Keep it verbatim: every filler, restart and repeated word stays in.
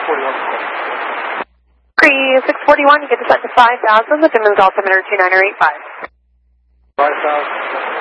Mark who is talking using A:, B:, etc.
A: forty-one.
B: Cree six forty-one, you get to set to five thousand, the Simmons altimeter two niner eight five.
A: five thousand.